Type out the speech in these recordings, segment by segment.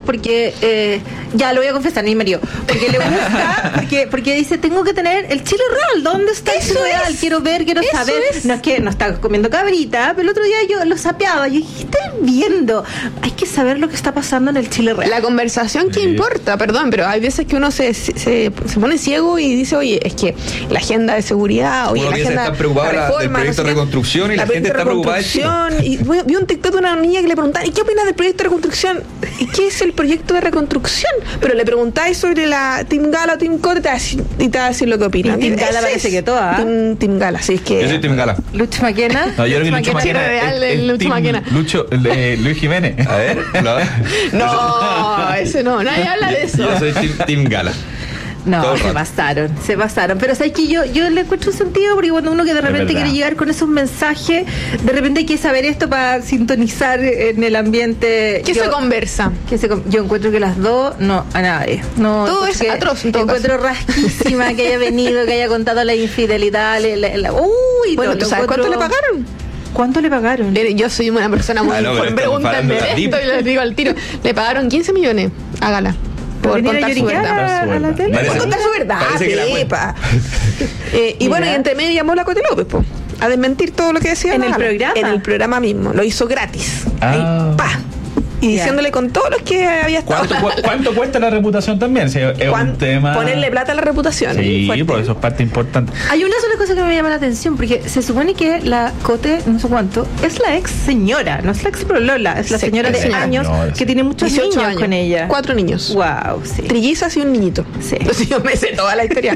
porque ya lo voy a confesar, mi marido, porque le gusta, porque dice, tengo que tener el chile real. ¿Dónde está el chile real? Quiero ver, quiero saber. No es que no está comiendo cabrita, pero el otro día yo lo sapeaba. Yo dije, estoy viendo. Hay que saber lo que está pasando en el chile real. La conversación que importa, perdón, pero hay veces que uno se pone ciego y dice, oye, es que la agenda de seguridad, oye, uno la agenda está preocupada la reforma, del proyecto de reconstrucción y la gente está preocupada. Y vi un TikTok de una niña que le preguntaba, ¿y qué opinas del proyecto de reconstrucción? ¿Y qué es el proyecto de reconstrucción? Pero le preguntáis sobre la Team Gala o Team Cote y te va a decir lo que opina. Team Gala parece que toda. Team Gala, sí, es que... Yo soy Team Gala. Lucho Maquena. No, yo creo que Lucho Maquena es Lucho Maquena. Luis Jiménez. A ver, no, ese no, nadie habla de eso. Yo soy Team Gala. No, se pasaron. Pero sabes que yo le encuentro un sentido, porque cuando uno que de repente quiere llegar con esos mensajes, de repente hay que saber esto para sintonizar en el ambiente. ¿Qué se conversa? Yo encuentro que las dos, no, a nadie. No, todo es atroz en todo encuentro caso. Rasquísima que haya venido, que haya contado la infidelidad. Bueno, ¿tú sabes cuánto le pagaron? ¿Cuánto le pagaron? Yo soy una persona muy... Pregúntame de esto y les digo al tiro. Le pagaron 15 millones a Gala. Por contar su verdad. A la tele. Por contar su verdad, Pepa. Y bueno, y entre medio llamó la Cote López, a desmentir todo lo que decía en el programa. En el programa mismo. Lo hizo gratis. Ahí, y diciéndole con todos los que había estado. ¿Cuánto cuesta la reputación también? Es un tema... Ponerle plata a la reputación. Sí, por eso es parte importante. Hay una sola cosa que me llama la atención, porque se supone que la Cote, no sé cuánto, es la ex señora, no es la ex prolola, es la señora de años que tiene muchos niños con ella. 4 niños. Wow, sí. Trillizas y un niñito. Sí. Entonces yo me sé toda la historia.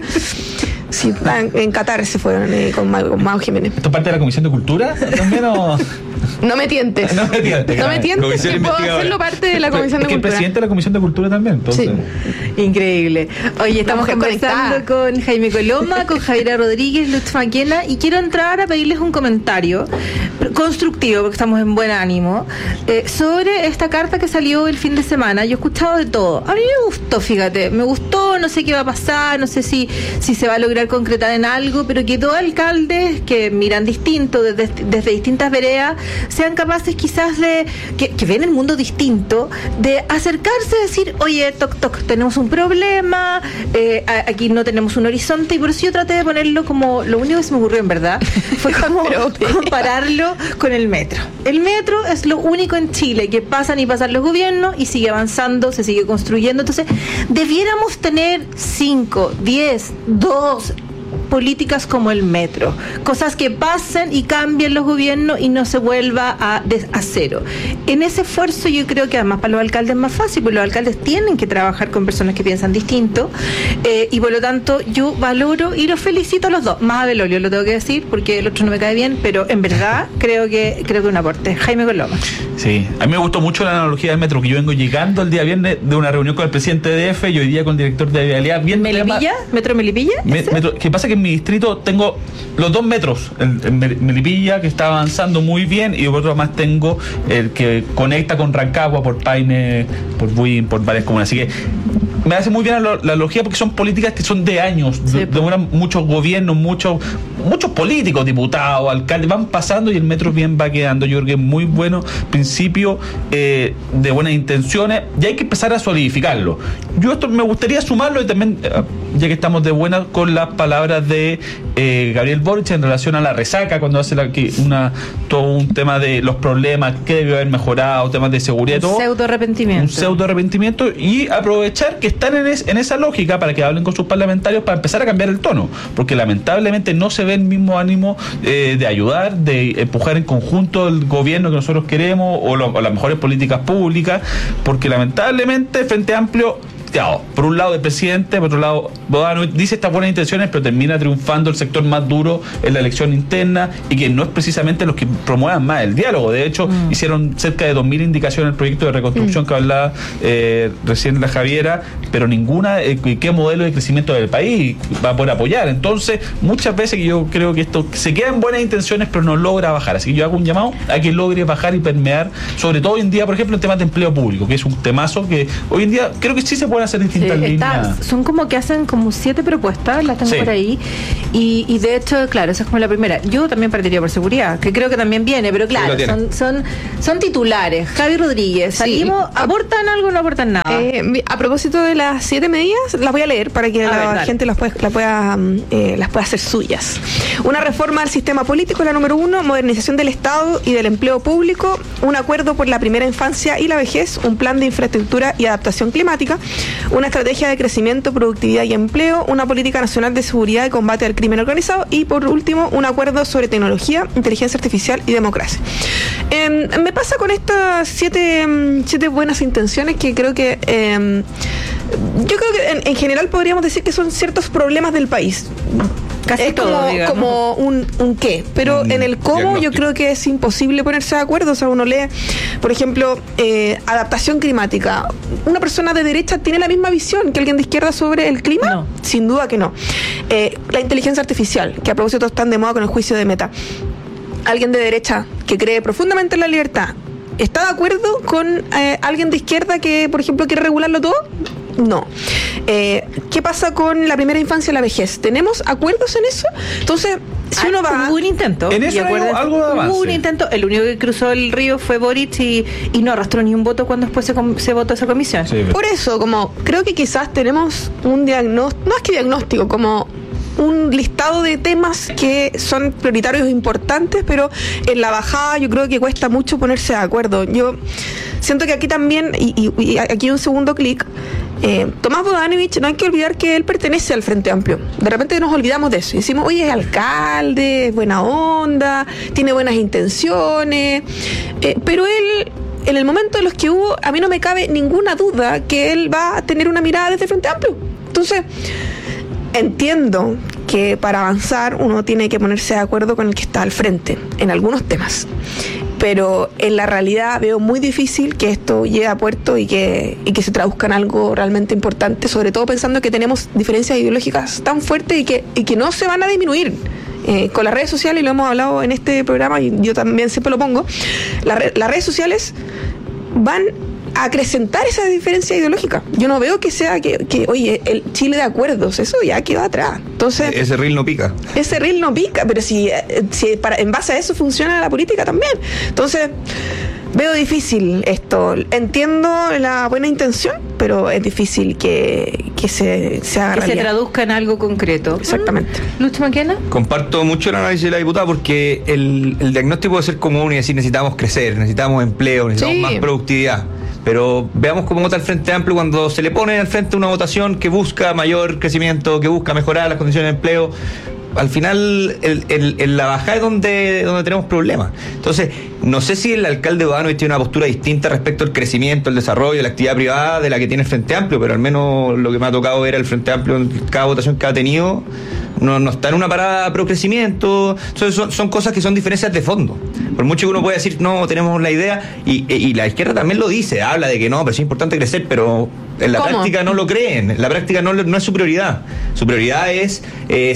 Sí, en Qatar se fueron con Mao Jiménez. ¿Esto es parte de la Comisión de Cultura también o...? No me tientes. No me tientes. No me tientes, que puedo hacerlo parte de la Comisión de Cultura. Es que el presidente de la Comisión de Cultura también, entonces. Sí. Increíble. Oye, estamos conversando con Jaime Coloma, con Javiera Rodríguez, Lutz Maquena, y quiero entrar a pedirles un comentario constructivo, porque estamos en buen ánimo, sobre esta carta que salió el fin de semana. Yo he escuchado de todo. A mí me gustó, fíjate, me gustó, no sé qué va a pasar, no sé si se va a lograr concretar en algo, pero que todos alcaldes que miran distinto desde distintas veredas sean capaces quizás de, que ven el mundo distinto, de acercarse a decir, oye, tenemos un problema, aquí no tenemos un horizonte, y por eso yo traté de ponerlo como, lo único que se me ocurrió en verdad fue como compararlo con el metro. El metro es lo único en Chile que pasan y pasan los gobiernos y sigue avanzando, se sigue construyendo. Entonces debiéramos tener 5, 10, 2 políticas como el metro, cosas que pasen y cambien los gobiernos y no se vuelva a cero. En ese esfuerzo yo creo que además para los alcaldes es más fácil, porque los alcaldes tienen que trabajar con personas que piensan distinto, y por lo tanto yo valoro y los felicito a los dos, más a Belolio lo tengo que decir porque el otro no me cae bien, pero en verdad creo que un aporte. Jaime Coloma. Sí, a mí me gustó mucho la analogía del metro, que yo vengo llegando el día viernes de una reunión con el presidente de DF y hoy día con el director de vialidad. ¿Melipilla? ¿Metro Melipilla? Metro, que pasa que en mi distrito tengo los 2 metros, el Melipilla, que está avanzando muy bien, y otro más tengo el que conecta con Rancagua por Paine, por Buin, por varias comunas. Así que me hace muy bien la analogía, porque son políticas que son de años, sí, demoran muchos gobiernos, muchos políticos, diputados, alcaldes, van pasando y el metro bien va quedando. Yo creo que es muy bueno, principio de buenas intenciones, y hay que empezar a solidificarlo. Yo esto me gustaría sumarlo, y también, ya que estamos de buena, con las palabras de Gabriel Boric en relación a la resaca, cuando hace todo un tema de los problemas que debe haber mejorado, temas de seguridad, todo. Un pseudo arrepentimiento, y aprovechar que están en esa lógica para que hablen con sus parlamentarios para empezar a cambiar el tono, porque lamentablemente no se ve el mismo ánimo de ayudar, de empujar en conjunto el gobierno que nosotros queremos, o las mejores políticas públicas, porque lamentablemente el Frente Amplio, por un lado el presidente, por otro lado Bodano dice estas buenas intenciones, pero termina triunfando el sector más duro en la elección interna, y que no es precisamente los que promuevan más el diálogo. De hecho, hicieron cerca de 2.000 indicaciones en el proyecto de reconstrucción que hablaba recién la Javiera, pero ninguna qué modelo de crecimiento del país va a poder apoyar. Entonces, muchas veces que yo creo que esto se queda en buenas intenciones, pero no logra bajar. Así que yo hago un llamado a que logre bajar y permear, sobre todo hoy en día, por ejemplo, en temas de empleo público, que es un temazo que hoy en día creo que sí se puede puede hacer distintas líneas. Son como que hacen como 7 propuestas, las tengo por ahí. Y de hecho, claro, esa es como la primera. Yo también partiría por seguridad, que creo que también viene, pero claro, son titulares. Javi Rodríguez, salimos, ¿aportan algo o no aportan nada? A propósito de las 7 medidas, las voy a leer para que la gente las pueda hacer suyas. Una reforma al sistema político, la número 1, modernización del Estado y del empleo público, un acuerdo por la primera infancia y la vejez, un plan de infraestructura y adaptación climática, una estrategia de crecimiento, productividad y empleo, una política nacional de seguridad y combate al crimen organizado y, por último, un acuerdo sobre tecnología, inteligencia artificial y democracia. Me pasa con estas 7 buenas intenciones que creo que yo creo que en general podríamos decir que son ciertos problemas del país. Casi es todo, como un qué, pero en el cómo yo creo que es imposible ponerse de acuerdo. O sea, uno lee, por ejemplo, adaptación climática. ¿Una persona de derecha tiene la misma visión que alguien de izquierda sobre el clima? No. Sin duda que no. La inteligencia artificial, que a propósito están de moda con el juicio de Meta. Alguien de derecha que cree profundamente en la libertad, ¿está de acuerdo con alguien de izquierda que, por ejemplo, quiere regularlo todo? No. ¿Qué pasa con la primera infancia y la vejez? ¿Tenemos acuerdos en eso? Entonces, si uno va... Hubo un intento. En eso algo de avance. Hubo un intento. El único que cruzó el río fue Boric y no arrastró ni un voto cuando después se votó esa comisión. Sí, por eso, como creo que quizás tenemos un diagnóstico, no es que diagnóstico, como un listado de temas que son prioritarios e importantes, pero en la bajada yo creo que cuesta mucho ponerse de acuerdo. Yo siento que aquí también, y aquí un segundo clic, Tomás Bodanovich, no hay que olvidar que él pertenece al Frente Amplio. De repente nos olvidamos de eso y decimos, oye, es alcalde, es buena onda, tiene buenas intenciones, pero él, en el momento de los que hubo, a mí no me cabe ninguna duda que él va a tener una mirada desde el Frente Amplio. Entonces, entiendo que para avanzar uno tiene que ponerse de acuerdo con el que está al frente en algunos temas, pero en la realidad veo muy difícil que esto llegue a puerto y que se traduzca en algo realmente importante, sobre todo pensando que tenemos diferencias ideológicas tan fuertes y que no se van a disminuir. Con las redes sociales, y lo hemos hablado en este programa y yo también siempre lo pongo, las redes sociales van a acrecentar esa diferencia ideológica. Yo no veo que sea que oye, el Chile de acuerdos, eso ya quedó atrás. Entonces, ese reel no pica. Ese reel no pica, pero si en base a eso funciona la política también. Entonces, veo difícil esto. Entiendo la buena intención, pero es difícil que se haga realidad. Que se traduzca en algo concreto. Exactamente. Lucho Maquena. Comparto mucho el análisis de la diputada porque el diagnóstico puede ser común y decir necesitamos crecer, necesitamos empleo, necesitamos más productividad. Pero veamos cómo vota el Frente Amplio cuando se le pone al frente una votación que busca mayor crecimiento, que busca mejorar las condiciones de empleo. Al final, en la bajada es donde tenemos problemas. Entonces, no sé si el alcalde Bodanovich tiene una postura distinta respecto al crecimiento, el desarrollo, la actividad privada de la que tiene el Frente Amplio, pero al menos lo que me ha tocado ver al Frente Amplio en cada votación que ha tenido, no está en una parada pro crecimiento. Son cosas que son diferencias de fondo. Por mucho que uno pueda decir, no, tenemos la idea, y la izquierda también lo dice, habla de que no, pero es importante crecer, pero en la práctica no lo creen, en la práctica no es su prioridad. Su prioridad es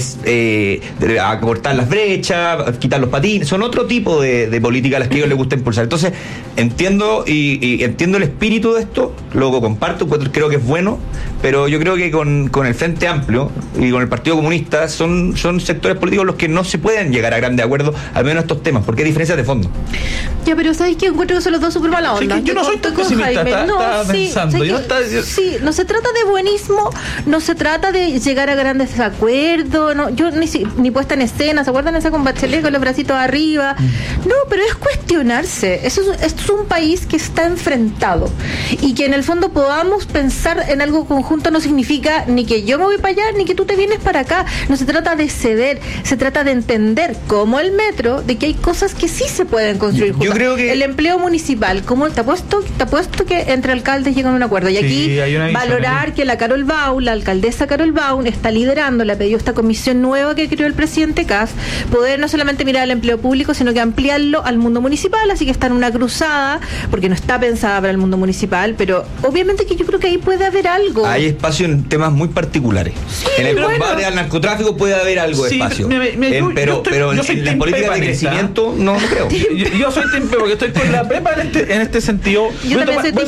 acortar las brechas, quitar los patines, son otro tipo de políticas a las que a ellos les gusta impulsar. Entonces, entiendo y entiendo el espíritu de esto, lo comparto, creo que es bueno, pero yo creo que con el Frente Amplio y con el Partido Comunista son sectores políticos los que no se pueden llegar a grandes acuerdos, al menos en estos temas, porque hay diferencias de fondo. Ya, pero ¿sabes qué? Encuentro que son los dos súper mala onda. Sí, yo no soy tan pesimista, estaba pensando. Sí, no se trata de buenismo, no se trata de llegar a grandes desacuerdos, no, yo ni puesta en escena, ¿se acuerdan esa con Bachelet con los bracitos arriba? No, pero es cuestionarse. Esto es un país que está enfrentado y que en el fondo podamos pensar en algo conjunto no significa ni que yo me voy para allá ni que tú te vienes para acá. No se trata de ceder, se trata de entender, como el metro, de que hay cosas que sí se pueden construir juntas. Yo creo que el empleo municipal, como te apuesto que entre alcaldes llegan a un acuerdo. Y aquí valorar que la Carol Baum, la alcaldesa Carol Baum, está liderando, le ha pedido esta comisión nueva que creó el presidente Kast, poder no solamente mirar el empleo público, sino que ampliarlo al mundo municipal, así que está en una cruzada, porque no está pensada para el mundo municipal, pero obviamente que yo creo que ahí puede haber algo. Hay espacio en temas muy particulares. Sí, en el combate al narcotráfico político puede haber algo de espacio. Pero en las políticas de crecimiento no creo. Yo soy Team Pepa porque estoy con la Pepa en este sentido. Voy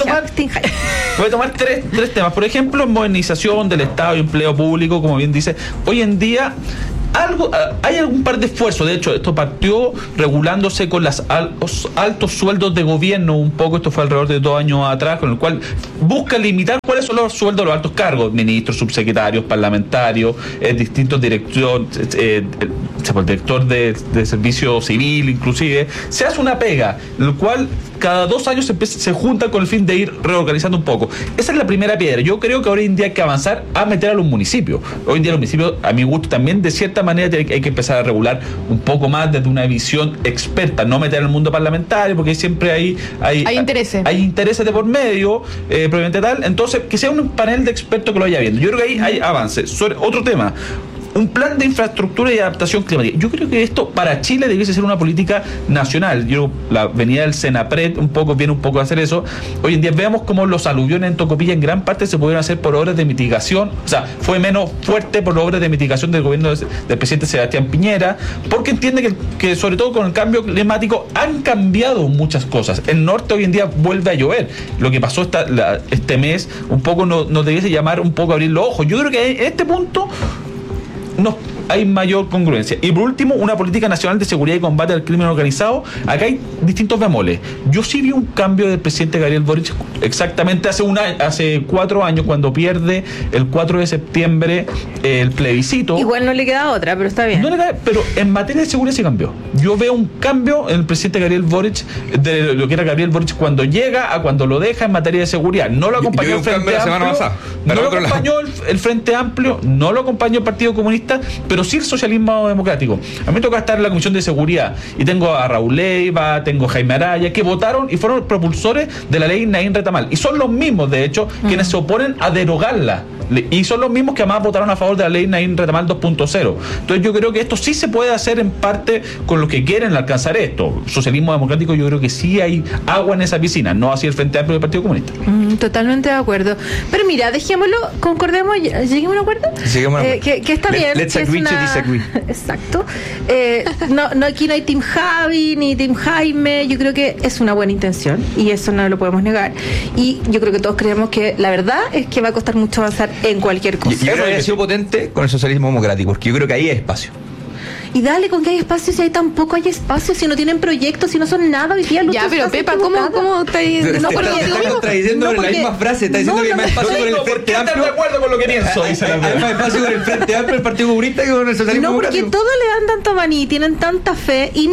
a tomar tres temas. Por ejemplo, modernización del Estado y empleo público, como bien dice. Hoy en día hay algún par de esfuerzos. De hecho, esto partió regulándose con los altos sueldos de gobierno un poco. Esto fue alrededor de 2 años atrás, con el cual busca limitar cuáles son los sueldos de los altos cargos, ministros, subsecretarios, parlamentarios, distintos directores, el director de servicio civil inclusive. Se hace una pega, el cual cada 2 años se junta con el fin de ir reorganizando un poco. Esa es la primera piedra. Yo creo que hoy en día hay que avanzar a meter a los municipios. Hoy en día los municipios, a mi gusto también, de cierta manera hay que empezar a regular un poco más desde una visión experta, no meter en el mundo parlamentario, porque siempre hay intereses. Hay intereses de por medio, probablemente tal. Entonces, que sea un panel de expertos que lo vaya viendo. Yo creo que ahí hay avances. Sobre otro tema, un plan de infraestructura y adaptación climática. Yo creo que esto para Chile debiese ser una política nacional. La venida del Senapred viene un poco a hacer eso. Hoy en día veamos cómo los aluviones en Tocopilla en gran parte se pudieron hacer por obras de mitigación. O sea, fue menos fuerte por obras de mitigación del gobierno del presidente Sebastián Piñera, porque entiende que sobre todo con el cambio climático han cambiado muchas cosas. El norte hoy en día vuelve a llover. Lo que pasó este mes un poco nos debiese llamar un poco a abrir los ojos. Yo creo que en este punto hay mayor congruencia. Y por último, una política nacional de seguridad y combate al crimen organizado. Acá hay distintos bemoles. Yo sí vi un cambio del presidente Gabriel Boric exactamente hace 4 años, cuando pierde el 4 de septiembre el plebiscito. Igual no le queda otra, pero está bien. Pero en materia de seguridad sí cambió. Yo veo un cambio en el presidente Gabriel Boric, de lo que era Gabriel Boric cuando llega a cuando lo deja en materia de seguridad. No lo acompañó el Frente Amplio, no lo acompañó el Frente Amplio, no lo acompañó el Partido Comunista, pero sí el socialismo democrático. A mí me toca estar en la Comisión de Seguridad y tengo a Raúl Leiva, tengo a Jaime Araya, que votaron y fueron propulsores de la ley Naín Retamal. Y son los mismos, de hecho, quienes se oponen a derogarla. Y son los mismos que además votaron a favor de la ley Naín Retamal 2.0. Entonces yo creo que esto sí se puede hacer en parte con los que quieren alcanzar esto. Socialismo democrático, yo creo que sí hay agua en esa piscina, no así el Frente Amplio del Partido Comunista. Totalmente de acuerdo. Pero mira, dejémoslo, concordemos, lleguemos a un acuerdo. Que está bien. Let's agree to disagree. Exacto. No, aquí no hay Team Javi ni Team Jaime. Yo creo que es una buena intención y eso no lo podemos negar. Y yo creo que todos creemos que la verdad es que va a costar mucho avanzar en cualquier cosa. Yo creo que ha sido potente con el socialismo democrático, porque yo creo que ahí hay espacio. Y dale, ¿con qué hay espacio si hay tampoco hay espacio? Si no tienen proyectos, si no son nada, hoy día ya, pero Pepa, ¿cómo está contradiciendo la misma frase? Está diciendo que hay más espacio con el Frente Amplio. No estoy de acuerdo con lo que pienso. Hay más espacio con el Frente Amplio, el Partido Comunista, que con el socialismo democrático. No, porque todos le dan tanto maní, tienen tanta fe y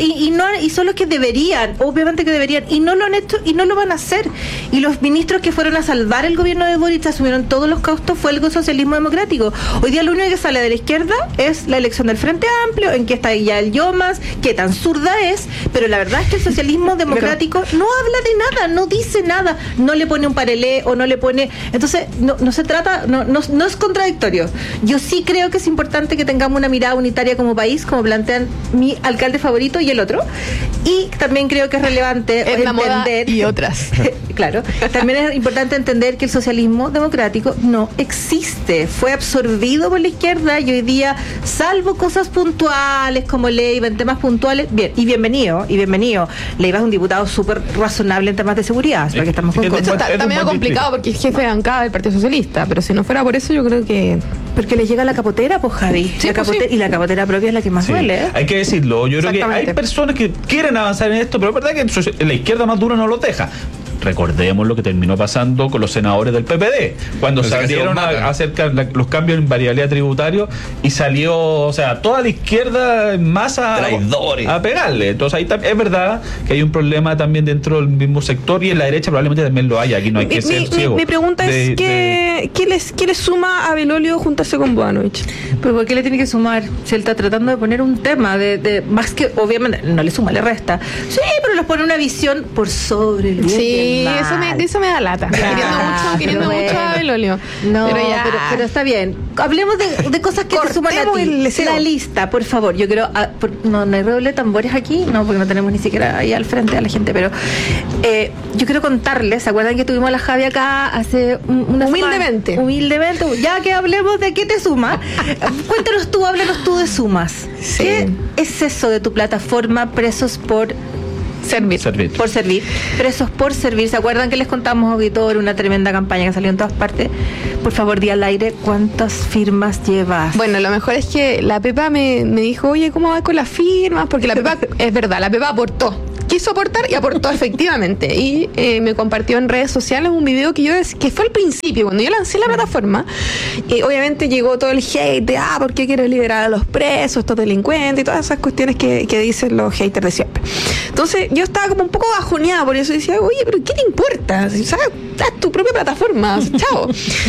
son los que deberían, obviamente que deberían, y no lo han hecho y no lo van a hacer. Y los ministros que fueron a salvar el gobierno de Boric asumieron todos los costos, fue el socialismo democrático. Hoy día lo único que sale de la izquierda es la elección del Frente Amplio, en que está ya el Yomas, que tan zurda es, pero la verdad es que el socialismo democrático no habla de nada, no dice nada, no le pone un parelé o no le pone, entonces no se trata, no es contradictorio. Yo sí creo que es importante que tengamos una mirada unitaria como país, como plantean mi alcalde favorito y el otro, y también creo que es relevante entender y otras. Claro, también es importante entender que el socialismo democrático no existe, fue absorbido por la izquierda y hoy día, salvo cosas puntuales como Leiva en temas puntuales, bien, y bienvenido. Leiva es un diputado súper razonable en temas de seguridad, porque estamos con cosas. Está medio complicado porque es jefe de bancada del Partido Socialista, pero si no fuera por eso yo creo que... Porque le llega la capotera, pues Javi. Sí, y la capotera propia es la que más duele. Hay que decirlo, yo creo que hay personas que quieren avanzar en esto, pero es verdad que la izquierda más dura no lo deja. Recordemos lo que terminó pasando con los senadores del PPD, cuando salieron a hacer los cambios en variabilidad tributario y salió, o sea, toda la izquierda en masa a pegarle. Entonces ahí es verdad que hay un problema también dentro del mismo sector y en la derecha probablemente también lo haya. Aquí no hay que ser ciego. Mi pregunta es ¿qué les suma a Belolio juntarse con Boanovich? Pues ¿por qué le tiene que sumar? Si él está tratando de poner un tema de más que, obviamente, no le suma, le resta. Sí, pero les pone una visión por sobre el bien. Sí, eso me da lata. Queriendo mucho a Belolio. No, pero está bien. Hablemos de cosas que te suman a ti. La lista, por favor. Yo quiero... no hay redoble de tambores aquí, no, porque no tenemos ni siquiera ahí al frente a la gente, pero yo quiero contarles, ¿se acuerdan que tuvimos a la Javi acá hace unas humildemente, ya que hablemos de qué te suma? Háblanos tú de Sumas. Sí. ¿Qué es eso de tu plataforma Presos por Servir? Presos por Servir. ¿Se acuerdan que les contamos, auditor, una tremenda campaña que salió en todas partes? Por favor, di al aire cuántas firmas llevas. Bueno, lo mejor es que la Pepa me dijo, oye, ¿cómo va con las firmas? Porque la Pepa, es verdad, la Pepa quiso aportar y aportó efectivamente. Y me compartió en redes sociales un video que fue al principio, cuando yo lancé la plataforma. Obviamente llegó todo el hate de, ¿por qué quieres liberar a los presos, estos delincuentes? Y todas esas cuestiones que dicen los haters de siempre. Entonces yo estaba como un poco bajoneada por eso. Decía, oye, pero ¿qué te importa? ¿Sabes? Haz tu propia plataforma, chao.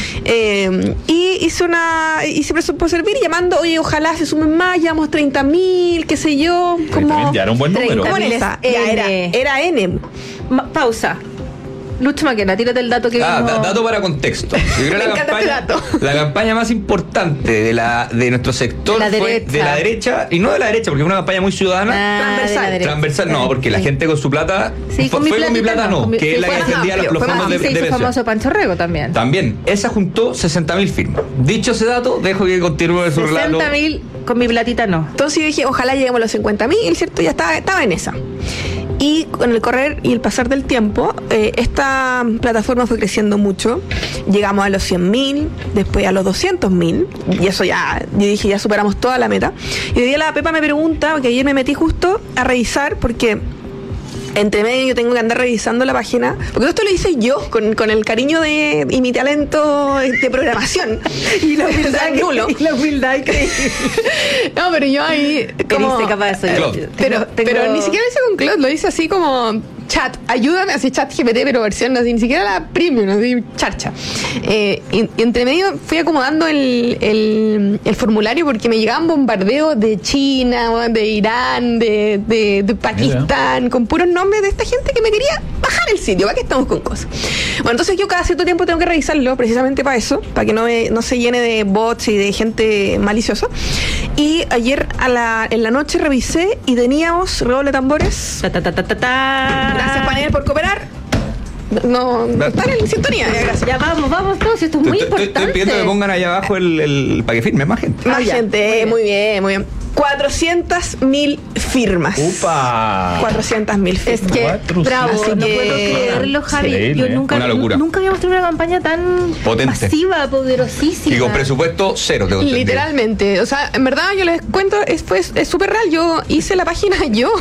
Y hice Presos por Servir llamando, oye, ojalá se sumen más, llevamos 30.000, qué sé yo. Como, ya era un buen número. ¿Cómo era? Era N. Pausa. Lucho Maquena, tírate el dato que vimos. Dato para contexto. Yo creo la campaña más importante de nuestro sector fue de la derecha, y no de la derecha, porque es una campaña muy ciudadana. Transversal no, porque la gente con su plata fue con mi plata no, que es la que defendía los fondos de pensión. Famoso Pancho Rego también. Esa juntó 60.000 firmas. Dicho ese dato, dejo que continúe su relato. 60.000 con mi platita no. Entonces yo dije, ojalá lleguemos a los 50.000, ¿cierto? Ya estaba en esa. Y con el correr y el pasar del tiempo, esta plataforma fue creciendo mucho. Llegamos a los 100.000, después a los 200.000, y eso yo dije, ya superamos toda la meta. Y hoy día la Pepa me pregunta, porque ayer me metí justo a revisar, porque entre medio yo tengo que andar revisando la página, porque esto lo hice yo con el cariño y mi talento de programación y la humildad nulo. Y la humildad increíble. No, pero yo ahí como, capaz de eso. Pero ni siquiera lo hice con Claude, lo hice así como chat, ayúdame, así chat GPT, pero versión así, ni siquiera la premium, así charcha. Y entre medio fui acomodando el formulario, porque me llegaban bombardeos de China, de Irán, de Pakistán, con puros nombres de esta gente que me quería bajar el sitio. ¿Para qué estamos con cosas? Bueno, entonces yo cada cierto tiempo tengo que revisarlo, precisamente para eso, para que no se llene de bots y de gente maliciosa. Y ayer en la noche revisé y teníamos, redoble de tambores. Gracias, panel, por cooperar. No están en sintonía. Gracias. Ya vamos todos, esto es muy importante. Estoy pidiendo que pongan ahí abajo para que firme más gente. Más gente, muy bien. 400.000 firmas. ¡Upa! 400.000 firmas. Es que, bravo, no puedo creerlo, Javi. Yo nunca habíamos tenido una campaña tan potente, masiva, poderosísima. Y con presupuesto cero, te conté. Literalmente. O sea, en verdad, yo les cuento, es súper real. Yo hice la página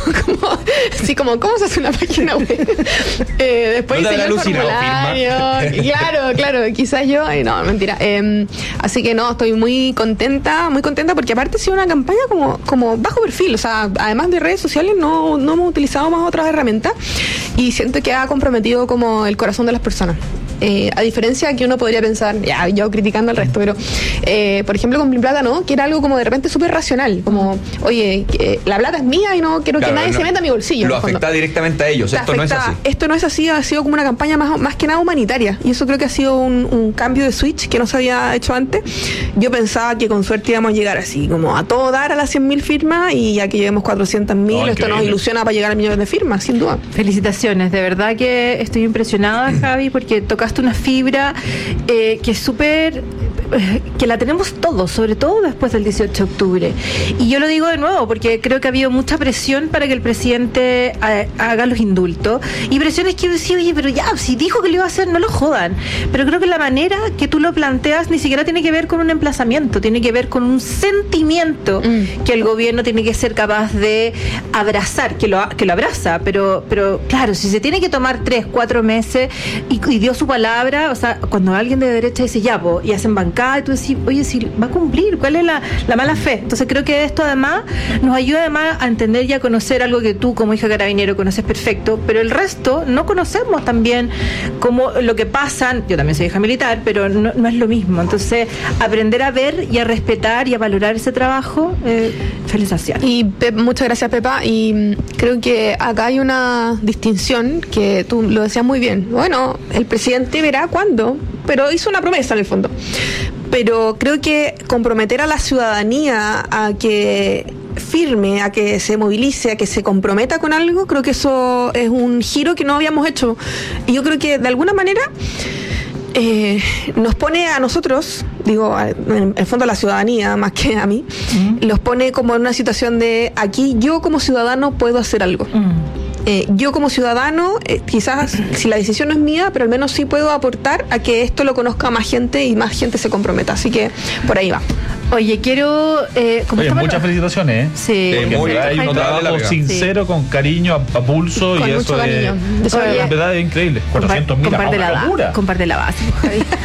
como ¿cómo se hace una página web? Después hice el formulario. Claro, quizás yo. No, mentira. Así que no, estoy muy contenta, porque aparte ha sido una campaña como bajo perfil. O sea, además de redes sociales, no hemos utilizado más otras herramientas, y siento que ha comprometido como el corazón de las personas. A diferencia que uno podría pensar, yo criticando al resto, pero por ejemplo con mi plata no, que era algo como de repente súper racional, como, oye, la plata es mía y no quiero que nadie se meta a mi bolsillo. Lo afecta directamente a ellos, esto no es así. Esto no es así, ha sido como una campaña más que nada humanitaria, y eso creo que ha sido un cambio de switch que no se había hecho antes. Yo pensaba que con suerte íbamos a llegar así, como a todo dar a las 100.000 firmas, y ya que lleguemos 400.000, esto nos ilusiona para llegar al millón de firmas, sin duda. Felicitaciones, de verdad que estoy impresionada, Javi, porque tocaste una fibra que es súper, que la tenemos todos, sobre todo después del 18 de octubre. Y yo lo digo de nuevo porque creo que ha habido mucha presión para que el presidente haga los indultos, y presiones que yo decía, oye, pero ya, si dijo que lo iba a hacer, no lo jodan. Pero creo que la manera que tú lo planteas ni siquiera tiene que ver con un emplazamiento, tiene que ver con un sentimiento que el gobierno tiene que ser capaz de abrazar, que lo abraza, pero claro, si se tiene que tomar 3-4 meses y dio su palabra palabra, o sea, cuando alguien de derecha dice ya, y hacen bancada, y tú decís, oye, si va a cumplir, ¿cuál es la mala fe? Entonces creo que esto además nos ayuda además a entender y a conocer algo que tú como hija carabinero conoces perfecto, pero el resto no conocemos también como lo que pasan. Yo también soy hija militar, pero no es lo mismo. Entonces, aprender a ver y a respetar y a valorar ese trabajo, felicitaciones. Y muchas gracias, Pepa. Y creo que acá hay una distinción que tú lo decías muy bien. Bueno, el presidente verá cuándo, pero hizo una promesa en el fondo. Pero creo que comprometer a la ciudadanía a que firme, a que se movilice, a que se comprometa con algo, creo que eso es un giro que no habíamos hecho. Y yo creo que de alguna manera nos pone a nosotros, digo, en el fondo a la ciudadanía más que a mí, los pone como en una situación de aquí yo como ciudadano puedo hacer algo. Yo como ciudadano, quizás si la decisión no es mía, pero al menos sí puedo aportar a que esto lo conozca más gente y más gente se comprometa. Así que por ahí va. Quiero... muchas felicitaciones, Sí. Muy hay un trabajo sincero, con cariño, a pulso, Con y mucho eso cariño. es, en verdad es increíble. 400.000, comparte la base, Javi.